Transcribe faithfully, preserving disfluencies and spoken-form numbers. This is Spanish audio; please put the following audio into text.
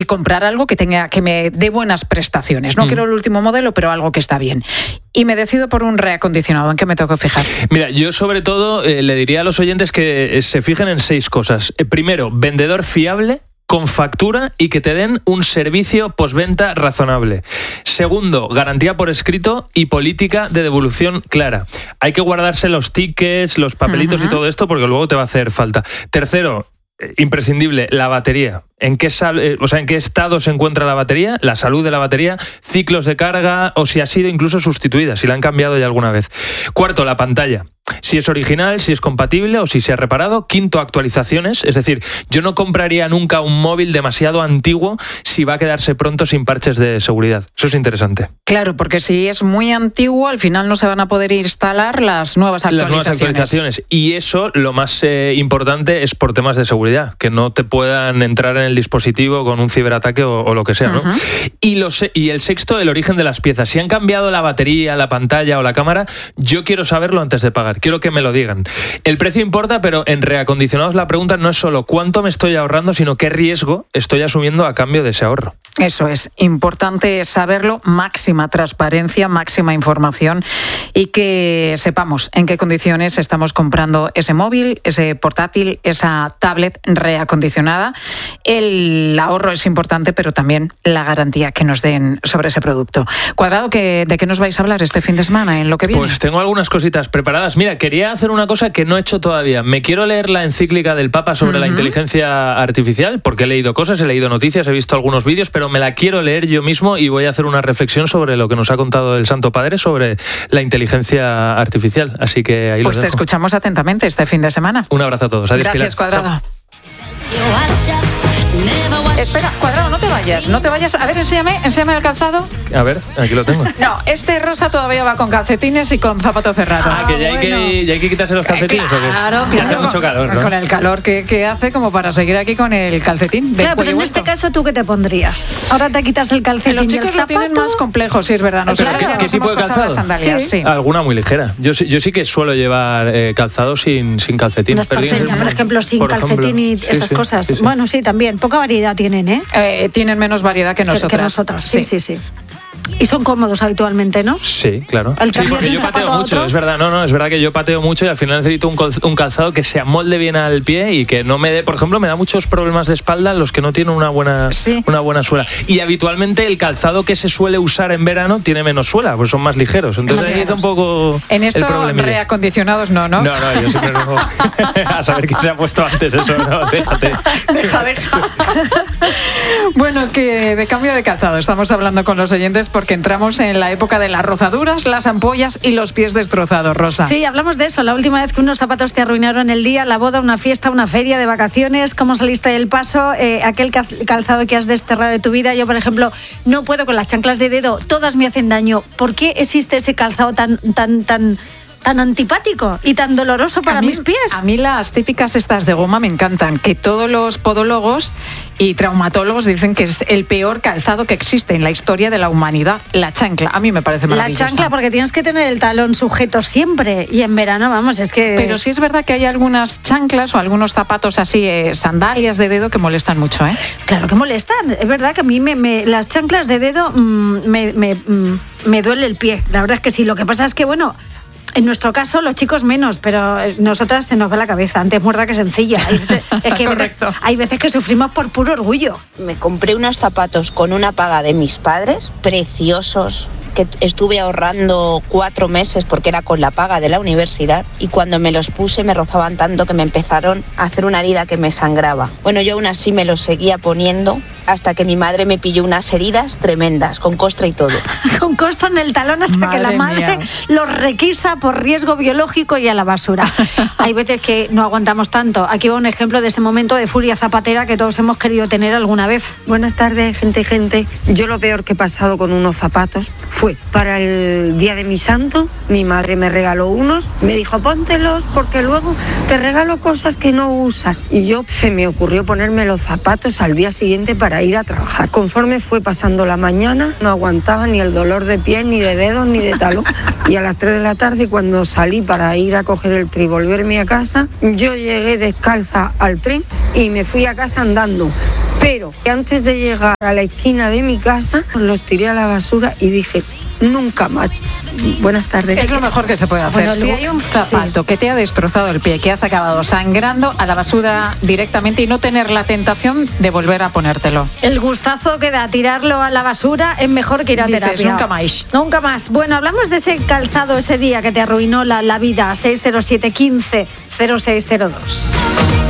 comprar algo que tenga que me dé buenas prestaciones. No mm. quiero el último modelo, pero algo que está bien. Y me decido por un reacondicionado. ¿En qué me tengo que fijar? Mira, yo sobre todo eh, le diría a los oyentes que se fijen en seis cosas. Eh, primero, vendedor fiable, con factura y que te den un servicio postventa razonable. Segundo, garantía por escrito y política de devolución clara. Hay que guardarse los tickets, los papelitos uh-huh. y todo esto porque luego te va a hacer falta. Tercero, imprescindible, la batería. ¿En qué, sal, o sea, ¿En qué estado se encuentra la batería? La salud de la batería, ciclos de carga o si ha sido incluso sustituida, si la han cambiado ya alguna vez. Cuarto, la pantalla. Si es original, si es compatible o si se ha reparado. Quinto, actualizaciones. Es decir, yo no compraría nunca un móvil demasiado antiguo si va a quedarse pronto sin parches de seguridad. Eso es interesante. Claro, porque si es muy antiguo, al final no se van a poder instalar las nuevas actualizaciones. Las nuevas actualizaciones. Y eso, lo más eh, importante es por temas de seguridad, que no te puedan entrar en el dispositivo con un ciberataque o, o lo que sea, ¿no? Uh-huh. Y, los, y el sexto, el origen de las piezas. Si han cambiado la batería, la pantalla o la cámara, yo quiero saberlo antes de pagar. Quiero que me lo digan. El precio importa, pero en reacondicionados la pregunta no es solo cuánto me estoy ahorrando, sino qué riesgo estoy asumiendo a cambio de ese ahorro. Eso es importante saberlo, máxima transparencia, máxima información y que sepamos en qué condiciones estamos comprando ese móvil, ese portátil, esa tablet reacondicionada. El ahorro es importante, pero también la garantía que nos den sobre ese producto. Cuadrado, ¿qué, ¿de qué nos vais a hablar este fin de semana en lo que viene? Pues tengo algunas cositas preparadas. Mira, quería hacer una cosa que no he hecho todavía. Me quiero leer la encíclica del Papa sobre uh-huh. la inteligencia artificial, porque he leído cosas, he leído noticias, he visto algunos vídeos, pero me la quiero leer yo mismo y voy a hacer una reflexión sobre lo que nos ha contado el Santo Padre sobre la inteligencia artificial. Así que ahí pues lo dejo. Te escuchamos atentamente este fin de semana. Un abrazo a todos. Adiós, Gracias, Pilar. Cuadrado. Chao. Espera, Cuadrado, no te vayas, no te vayas. A ver, enséñame, enséñame el calzado. A ver, aquí lo tengo. No, este rosa todavía va con calcetines y con zapato cerrado. Ah, que ya, bueno. hay, que, ya hay que quitarse los calcetines. Eh, claro, ¿o qué? claro. Ya hace mucho calor, ¿no? Con el calor que, que hace como para seguir aquí con el calcetín. Claro, pero en este caso, ¿tú qué te pondrías? Ahora te quitas el calcetín. Los chicos lo tienen más complejo, sí, es verdad. No claro. ¿Qué, ¿Qué tipo de calzado? Sandalias, sí. Sí. Alguna muy ligera. Yo, yo sí que suelo llevar eh, calzado sin, sin calcetín. Por ejemplo, sin por calcetín ejemplo. y esas sí, cosas. Sí, sí. Bueno, sí, también. Poca variedad tienen, ¿eh? eh tienen menos variedad que nosotras. Que, que nosotras, sí, sí, sí. sí. Y son cómodos habitualmente, ¿no? Sí, claro. Sí, porque yo pateo mucho, es verdad, no, no, es verdad que yo pateo mucho y al final necesito un calzado que se amolde bien al pie y que no me dé, por ejemplo, me da muchos problemas de espalda los que no tienen una buena, sí. una buena suela. Y habitualmente el calzado que se suele usar en verano tiene menos suela, pues son más ligeros. Entonces ahí está un poco en esto reacondicionados no, ¿no? No, no, yo siempre no. A saber quién se ha puesto antes eso, no, déjate. Deja, deja. Bueno, que de cambio de calzado estamos hablando con los oyentes porque entramos en la época de las rozaduras, las ampollas y los pies destrozados, Rosa. Sí, hablamos de eso. La última vez que unos zapatos te arruinaron el día, la boda, una fiesta, una feria de vacaciones, cómo saliste del paso, eh, aquel calzado que has desterrado de tu vida. Yo, por ejemplo, no puedo con las chanclas de dedo, todas me hacen daño. ¿Por qué existe ese calzado tan, tan, tan... tan antipático y tan doloroso para mí, mis pies? A mí las típicas estas de goma me encantan, que todos los podólogos y traumatólogos dicen que es el peor calzado que existe en la historia de la humanidad, la chancla. A mí me parece maravillosa. La chancla, porque tienes que tener el talón sujeto siempre y en verano, vamos, es que... Pero sí es verdad que hay algunas chanclas o algunos zapatos así, eh, sandalias de dedo que molestan mucho, ¿eh? Claro que molestan, es verdad que a mí me, me, las chanclas de dedo mmm, me, me, mmm, me duele el pie, la verdad es que sí. Lo que pasa es que, bueno... En nuestro caso, los chicos menos, pero nosotras se nos va la cabeza, antes muerta que sencilla. Hay veces, es que Correcto. hay veces que sufrimos por puro orgullo. Me compré unos zapatos con una paga de mis padres, preciosos, que estuve ahorrando cuatro meses porque era con la paga de la universidad y cuando me los puse me rozaban tanto que me empezaron a hacer una herida que me sangraba. Bueno, yo aún así me los seguía poniendo hasta que mi madre me pilló unas heridas tremendas, con costra y todo. Con costra en el talón hasta madre que la madre mía. Los requisa por riesgo biológico y a la basura. Hay veces que no aguantamos tanto. Aquí va un ejemplo de ese momento de furia zapatera que todos hemos querido tener alguna vez. Buenas tardes, gente, gente. Yo lo peor que he pasado con unos zapatos fue para el día de mi santo. Mi madre me regaló unos, me dijo póntelos porque luego te regalo cosas que no usas. Y yo se me ocurrió ponerme los zapatos al día siguiente para ir a trabajar. Conforme fue pasando la mañana, no aguantaba ni el dolor de pies, ni de dedos, ni de talón. Y a las tres de la tarde, cuando salí para ir a coger el tren y volverme a casa, yo llegué descalza al tren y me fui a casa andando. Pero antes de llegar a la esquina de mi casa, los tiré a la basura y dije, nunca más. Buenas tardes. Es lo mejor que se puede hacer. Bueno, si luego, hay un zapato sí. que te ha destrozado el pie, que has acabado sangrando, a la basura directamente y no tener la tentación de volver a ponértelo. El gustazo que da tirarlo a la basura es mejor que ir a Dices, terapia. nunca más. Nunca más. Bueno, hablamos de ese calzado ese día que te arruinó la, la vida. seis cero siete, quince, cero seis cero dos.